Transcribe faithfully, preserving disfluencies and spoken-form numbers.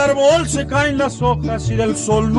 árbol se caen las hojas y del sol